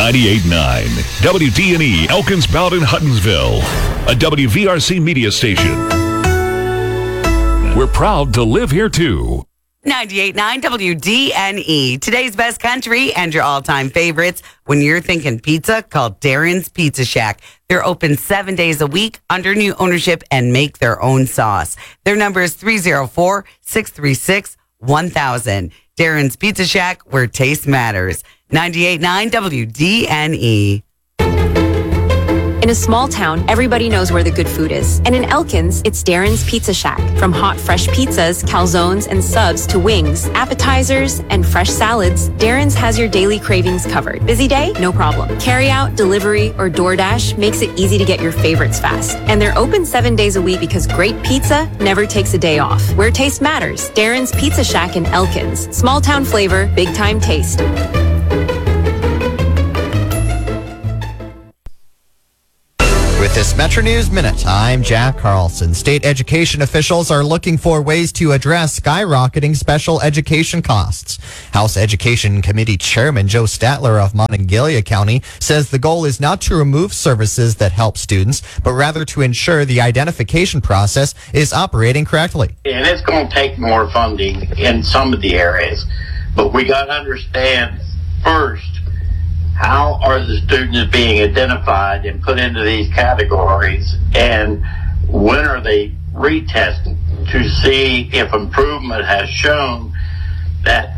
98.9 WDNE Elkins Belt in Huttonsville, a WVRC media station. We're proud to live here too. 98.9 WDNE. Today's best country and your all-time favorites. When you're thinking pizza, call Darren's Pizza Shack. They're open 7 days a week under new ownership and make their own sauce. Their number is 304-636-1000. Darren's Pizza Shack, where taste matters. 98.9 WDNE. In a small town, everybody knows where the good food is. And in Elkins, it's Darren's Pizza Shack. From hot, fresh pizzas, calzones, and subs to wings, appetizers, and fresh salads, Darren's has your daily cravings covered. Busy day? No problem. Carry out, delivery, or DoorDash makes it easy to get your favorites fast. And they're open 7 days a week because great pizza never takes a day off. Where taste matters, Darren's Pizza Shack in Elkins. Small town flavor, big time taste. With this Metro News Minute, I'm Jack Carlson. State education officials are looking for ways to address skyrocketing special education costs. House Education Committee Chairman Joe Statler of Monongalia County says the goal is not to remove services that help students, but rather to ensure the identification process is operating correctly. And it's going to take more funding in some of the areas, but we got to understand first, how are the students being identified and put into these categories, and when are they retested to see if improvement has shown that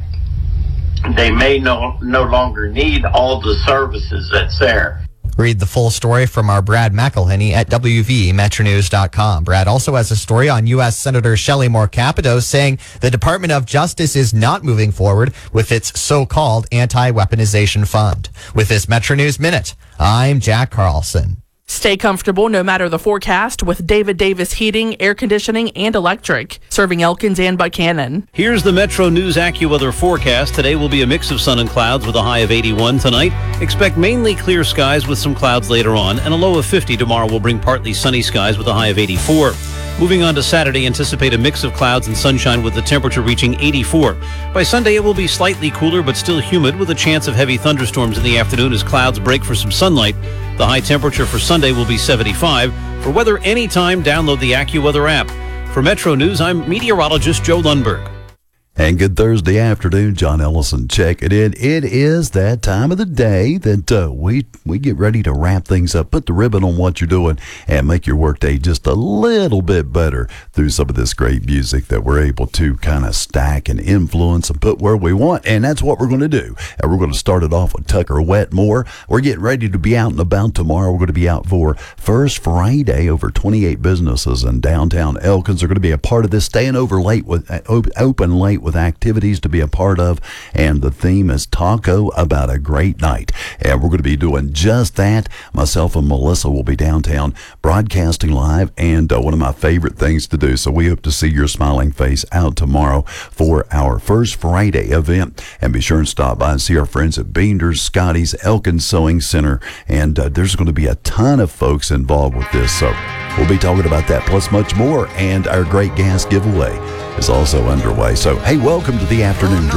they may no longer need all the services that's there. Read the full story from our Brad McElhenney at WVMetronews.com. Brad also has a story on U.S. Senator Shelley Moore Capito saying the Department of Justice is not moving forward with its so-called anti-weaponization fund. With this Metro News Minute, I'm Jack Carlson. Stay comfortable no matter the forecast with David Davis Heating, Air Conditioning, and Electric, serving Elkins and Buchanan. Here's the Metro News AccuWeather forecast. Today will be a mix of sun and clouds with a high of 81 tonight. Expect mainly clear skies with some clouds later on, and a low of 50 tomorrow will bring partly sunny skies with a high of 84. Moving on to Saturday, anticipate a mix of clouds and sunshine with the temperature reaching 84. By Sunday, it will be slightly cooler but still humid with a chance of heavy thunderstorms in the afternoon as clouds break for some sunlight. The high temperature for Sunday will be 75. For weather anytime, download the AccuWeather app. For Metro News, I'm meteorologist Joe Lundberg. And good Thursday afternoon, John Ellison. Check it in. It is that time of the day that we get ready to wrap things up, put the ribbon on what you're doing, and make your workday just a little bit better through some of this great music that we're able to kind of stack and influence and put where we want. And that's what we're going to do. And we're going to start it off with Tucker Wetmore. We're getting ready to be out and about tomorrow. We're going to be out for First Friday. Over 28 businesses in downtown Elkins are going to be a part of this, staying over late with open late with activities to be a part of, and the theme is Taco About a Great Night, and we're going to be doing just that. Myself and Melissa will be downtown broadcasting live, and one of my favorite things to do, so we hope to see your smiling face out tomorrow for our First Friday event. And be sure and stop by and see our friends at Beander's, Scotty's, Elkins Sewing Center, and there's going to be a ton of folks involved with this, so we'll be talking about that plus much more, and our great gas giveaway is also underway. So, hey, welcome to the afternoon